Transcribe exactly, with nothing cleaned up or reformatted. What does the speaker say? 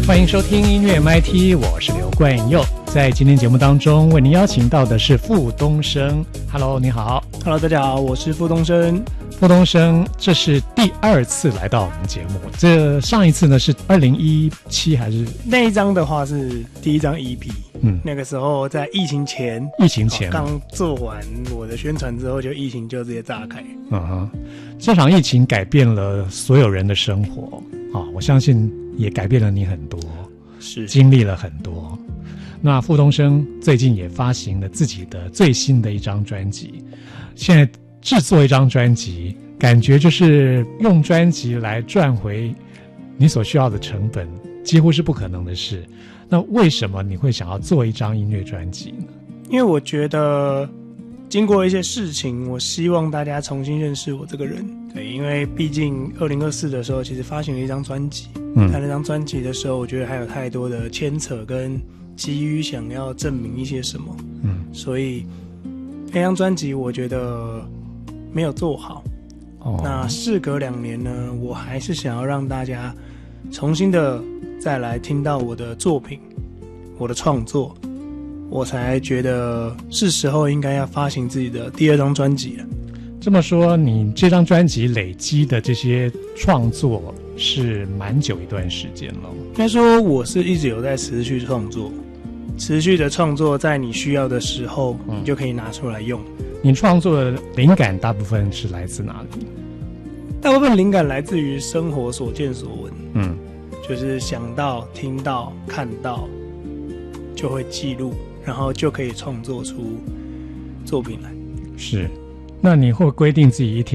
欢迎收听音乐 M I T， 我是刘冠佑。在今天节目当中，为您邀请到的是傅东升。Hello， 你好。 Hello， 大家好，我是傅东升。 傅东升，这是第二次来到我们节目。这上一次呢是二零一七还是？ 那一张的话是第一张 E P， 嗯， 那个时候在疫情前， 疫情前刚做完我的宣传之后，就疫情就直接炸开。 嗯哼，这场疫情改变了所有人的生活啊、哦，我相信也改变了你很多， 是经历了很多。那傅东升最近也发行了自己的最新的一张专辑，现在制作一张专辑，感觉就是用专辑来赚回你所需要的成本，几乎是不可能的事。那为什么你会想要做一张音乐专辑呢？ 因为我觉得经过一些事情，我希望大家重新认识我这个人。对，因为毕竟二零二四的时候，其实发行了一张专辑，嗯，在那张专辑的时候，我觉得还有太多的牵扯跟急于想要证明一些什么，嗯，所以那张专辑我觉得没有做好。哦，那事隔两年呢，我还是想要让大家重新的再来听到我的作品，我的创作，我才觉得是时候应该要发行自己的第二张专辑了。 这么说，你这张专辑累积的这些创作是蛮久一段时间了。 应该说，我是一直有在持续创作，持续的创作，在你需要的时候，嗯，你就可以拿出来用。 你创作的灵感大部分是来自哪里？ 大部分灵感来自于生活所见所闻， 嗯， 就是想到、听到、看到，就会记录，然后就可以创作出作品来。 是，那你会规定自己一天